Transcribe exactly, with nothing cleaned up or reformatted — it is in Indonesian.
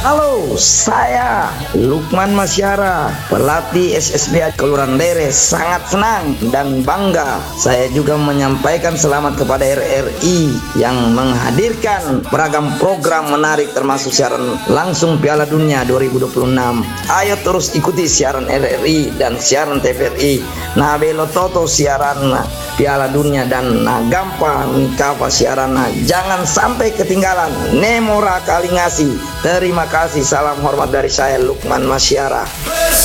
Halo, saya Lukman Masyara, pelatih S S B A Kelurahan Lere. Sangat senang dan bangga saya juga menyampaikan selamat kepada R R I yang menghadirkan beragam program menarik termasuk siaran langsung Piala Dunia dua ribu dua puluh enam. Ayo terus ikuti siaran R R I dan siaran T V R I. Nah, belo toto siaran Piala Dunia dan nah gampa nikah siaran. Nah, jangan sampai ketinggalan. Nemora kali ngasih. Terima kasih, salam hormat dari saya Lukman Masyara.